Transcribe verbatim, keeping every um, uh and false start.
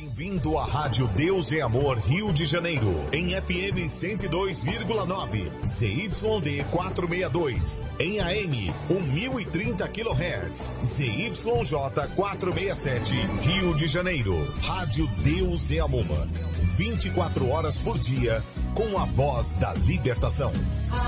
Bem-vindo à Rádio Deus é Amor Rio de Janeiro, em F M cento e dois vírgula nove, Z Y D quatrocentos e sessenta e dois, em A M mil e trinta quilohertz, Z Y J quatrocentos e sessenta e sete, Rio de Janeiro. Rádio Deus é Amor, vinte e quatro horas por dia, com a voz da libertação.